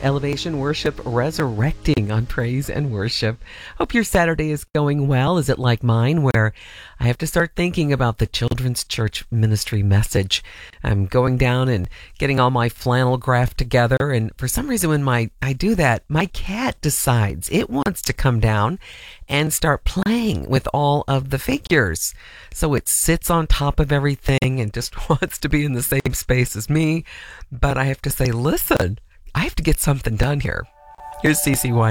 Elevation Worship resurrecting on Praise and Worship. Hope your Saturday is going well. Is it like mine, where I have to start thinking about the Children's Church Ministry message? I'm going down and getting all my flannel graph together, and for some reason when I do that, my cat decides it wants to come down and start playing with all of the figures. So it sits on top of everything and just wants to be in the same space as me. But I have to say, listen, I have to get something done here. Here's CCY.